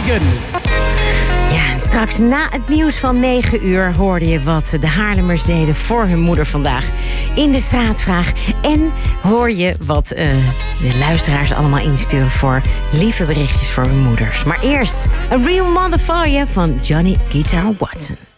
goodness. Ja, en straks na het nieuws van 9 uur hoorde je wat de Haarlemmers deden voor hun moeder vandaag in de straatvraag. En hoor je wat de luisteraars allemaal insturen voor lieve berichtjes voor hun moeders. Maar eerst een Real Mother for You van Johnny Guitar Watson.